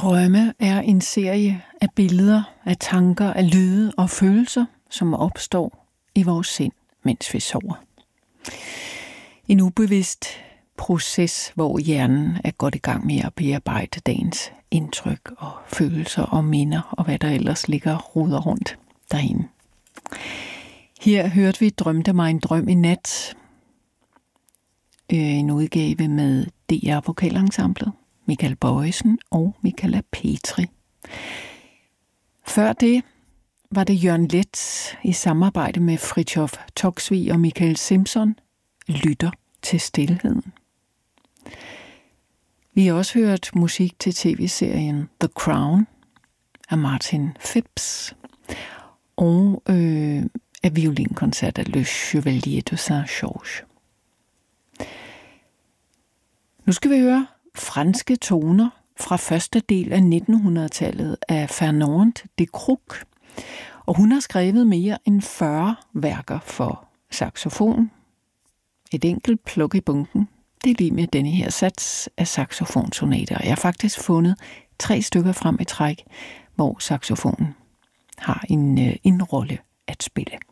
Drømme er en serie af billeder, af tanker, af lyde og følelser, som opstår i vores sind, mens vi sover. En ubevidst proces, hvor hjernen er godt i gang med at bearbejde dagens indtryk og følelser og minder og hvad der ellers ligger roder rundt derinde. Her hørte vi Drømte mig en drøm i nat. En udgave med DR Vokalensemblet, Michael Bojesen og Michaela Petri. Før det var det Jørgen Leth i samarbejde med Fritjof Toksvig og Michael Simpson, Lytter til stilheden. Vi har også hørt musik til tv-serien The Crown af Martin Phipps og af violinkoncert af Le Chevalier de Saint-Georges. Nu skal vi høre franske toner fra første del af 1900-tallet af Fernande de Crook, og hun har skrevet mere end 40 værker for saxofon. Et enkelt pluk i bunken, det er lige med denne her sats af saxofonsonater. Jeg har faktisk fundet 3 stykker frem i træk, hvor saxofonen har en rolle at spille.